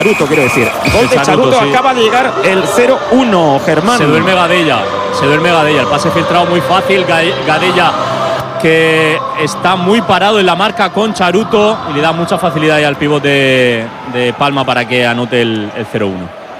Charuto, quiero decir. Gol de Charuto, sí. Acaba de llegar el 0-1, Germán. Se duerme Gadella. El pase filtrado muy fácil. Gadella, que está muy parado en la marca con Charuto y le da mucha facilidad ya al pivote de Palma para que anote el 0-1.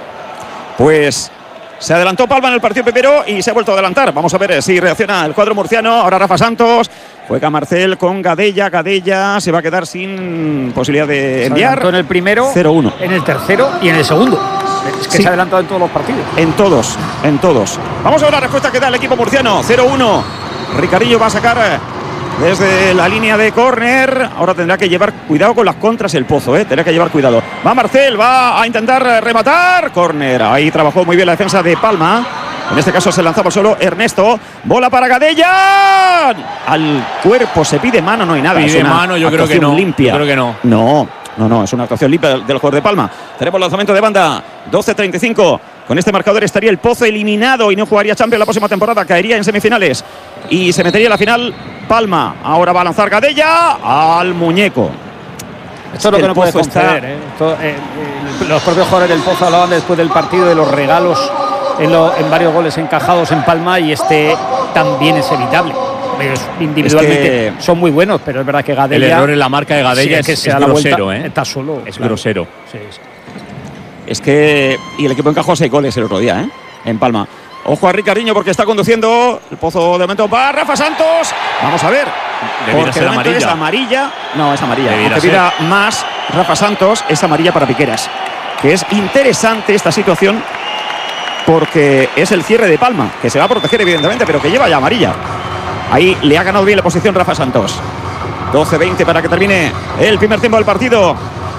Pues se adelantó Palma en el partido primero y se ha vuelto a adelantar. Vamos a ver si reacciona el cuadro murciano. Ahora Rafa Santos. Juega Marcel con Gadella. Gadella se va a quedar sin posibilidad de enviar. Se en el primero, 0-1. En el tercero y en el segundo. Es que sí, se ha adelantado en todos los partidos. En todos. Vamos a ver la respuesta que da el equipo murciano. 0-1. Ricardillo va a sacar desde la línea de córner. Ahora tendrá que llevar cuidado con las contras el Pozo, tendrá que llevar cuidado. Va Marcel, va a intentar rematar. Córner. Ahí trabajó muy bien la defensa de Palma. En este caso se lanzaba solo Ernesto. Bola para Gadella. Al cuerpo se pide mano, no hay nada. Pide mano, yo creo que no. Limpia. Yo creo que no. No, es una actuación limpia del jugador de Palma. Tenemos lanzamiento de banda, 12-35. Con este marcador estaría el Pozo eliminado y no jugaría Champions la próxima temporada. Caería en semifinales y se metería en la final Palma. Ahora va a lanzar Gadella al muñeco. Esto es lo que no puede conceder. Los propios jugadores del Pozo hablaban después del partido de los regalos en varios goles encajados en Palma, y este también es evitable. Individualmente son muy buenos, pero es verdad que Gadella, el error en la marca de Gadella es grosero, está solo, es grosero. Sí. Es que y el equipo encajó 6 goles el otro día, en Palma. Ojo a Ricardinho porque está conduciendo. El Pozo de momento va Rafa Santos. Vamos a ver. Debería ser amarilla. Es amarilla. No, es amarilla. Debería aunque pida más Rafa Santos, es amarilla para Piqueras. Que es interesante esta situación porque es el cierre de Palma, que se va a proteger evidentemente, pero que lleva ya amarilla. Ahí le ha ganado bien la posición Rafa Santos. 12-20 para que termine el primer tiempo del partido.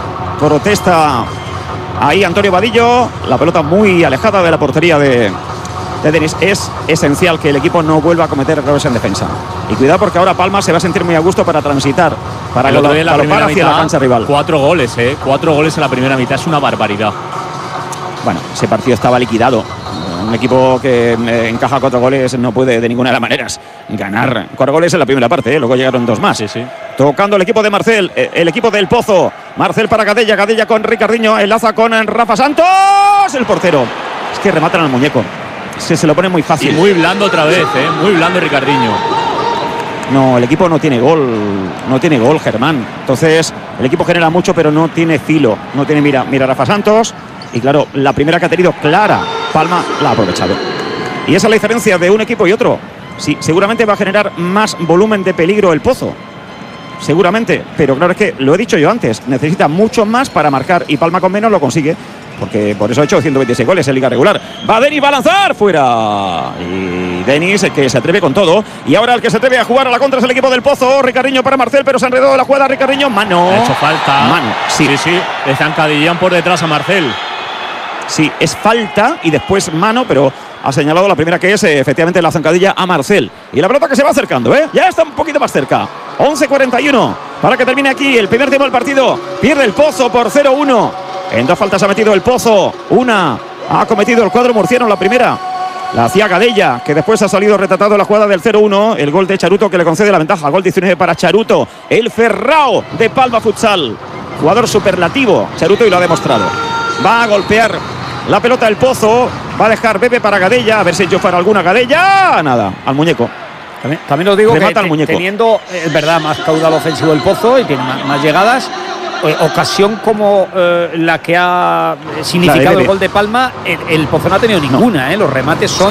Protesta ahí Antonio Vadillo. La pelota muy alejada de la portería de Denis. Es esencial que el equipo no vuelva a cometer errores en defensa. Y cuidado porque ahora Palma se va a sentir muy a gusto para transitar, para galopar hacia la cancha rival. 4 goles, 4 goles en la primera mitad. Es una barbaridad. Bueno, ese partido estaba liquidado. Un equipo que encaja 4 goles no puede de ninguna de las maneras ganar 4 goles en la primera parte, luego llegaron 2 más. Sí. Tocando el equipo de Marcel, el equipo del Pozo. Marcel para Gadella, Gadella con Ricardinho, enlaza con Rafa Santos, el portero. Es que rematan al muñeco, se lo pone muy fácil. Y muy blando otra vez, muy blando Ricardinho. No, el equipo no tiene gol, Germán. Entonces, el equipo genera mucho, pero no tiene filo, no tiene mira Rafa Santos. Y claro, la primera que ha tenido clara Palma la ha aprovechado. Y esa es la diferencia de un equipo y otro. Sí, seguramente va a generar más volumen de peligro el Pozo. Seguramente. Pero claro, es que lo he dicho yo antes. Necesita mucho más para marcar y Palma con menos lo consigue. Porque por eso ha hecho 126 goles en liga regular. Va Denis, va a lanzar. Fuera. Y Denis, el que se atreve con todo. Y ahora el que se atreve a jugar a la contra es el equipo del Pozo. Ricardinho para Marcel, pero se ha enredado la jugada. Ricardinho, mano. Ha hecho falta. Mano, sí. Le zancadillan por detrás a Marcel. Sí, es falta y después mano, pero ha señalado la primera que es efectivamente la zancadilla a Marcel. Y la pelota que se va acercando, ya está un poquito más cerca. 11:41 para que termine aquí el primer tiempo del partido. Pierde el Pozo por 0-1. En 2 faltas ha metido el Pozo. Una ha cometido el cuadro murciano, la primera la hacía Gadella, que después ha salido retratado en la jugada del 0-1. El gol de Charuto que le concede la ventaja. Gol 19 para Charuto, el Ferrao de Palma Futsal. Jugador superlativo, Charuto, y lo ha demostrado. Va a golpear la pelota del Pozo. Va a dejar Bebe para Gadella. A ver si enchufa alguna Gadella. Nada, al muñeco. También os digo remata que teniendo, es verdad, más caudal ofensivo el Pozo y tiene más llegadas. Ocasión como la que ha significado el gol de Palma, el Pozo no ha tenido ninguna. Los remates son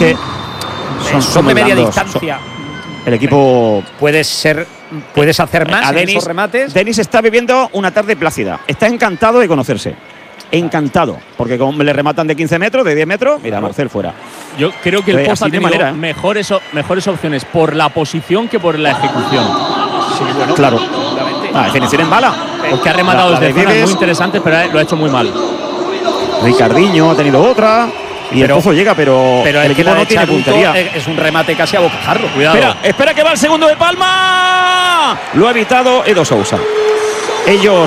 de media distancia. El equipo puedes hacer más en esos remates. Denis está viviendo una tarde plácida. Está encantado de conocerse. Encantado, porque como le rematan de 15 metros, de 10 metros, mira, Marcel fuera. Yo creo que el Pozo ha tenido mejores opciones por la posición que por la ejecución. Sí, bueno, claro. Definición en bala. Porque ha rematado desde zonas muy interesantes, pero lo ha hecho muy mal. Ricardinho ha tenido otra. Y el Pozo llega, pero el equipo no tiene puntería. Es un remate casi a bocajarro. Cuidado. Espera que va el segundo de Palma. Lo ha evitado Edo Sousa. Ellos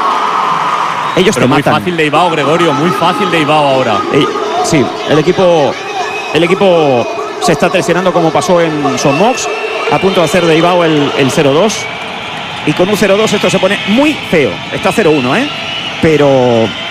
pero te muy matan. Fácil de Ibao, Gregorio, muy fácil de Ibao ahora. Sí, el equipo se está tensionando como pasó en Somox, a punto de hacer de Ibao el 0-2. Y con un 0-2 esto se pone muy feo. Está 0-1, pero